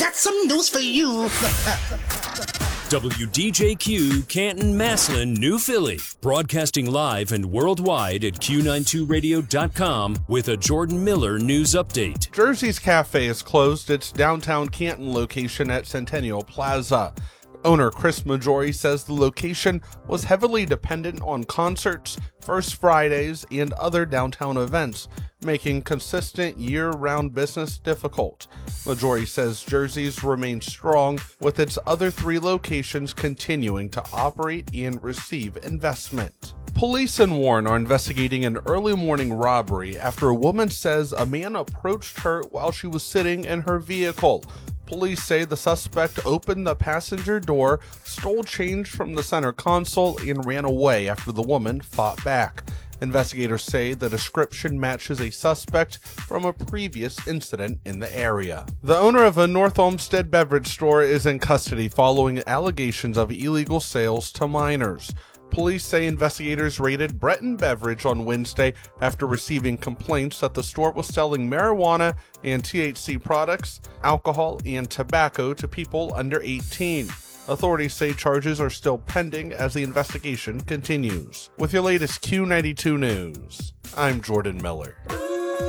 got some news for you. WDJQ Canton, Massillon, New Philly. Broadcasting live and worldwide at Q92radio.com with a Jordan Miller news update. Jersey's Cafe has closed its downtown Canton location at Centennial Plaza. Owner Chris Majori says the location was heavily dependent on concerts, First Fridays, and other downtown events, making consistent year-round business difficult. Majori says Jersey's remains strong, with its other 3 locations continuing to operate and receive investment. Police in Warren are investigating an early morning robbery after a woman says a man approached her while she was sitting in her vehicle. Police say the suspect opened the passenger door, stole change from the center console, and ran away after the woman fought back. Investigators say the description matches a suspect from a previous incident in the area. The owner of a North Olmsted beverage store is in custody following allegations of illegal sales to minors. Police say investigators raided Breton Beverage on Wednesday after receiving complaints that the store was selling marijuana and THC products, alcohol, and tobacco to people under 18. Authorities say charges are still pending as the investigation continues. With your latest Q92 news, I'm Jordan Miller.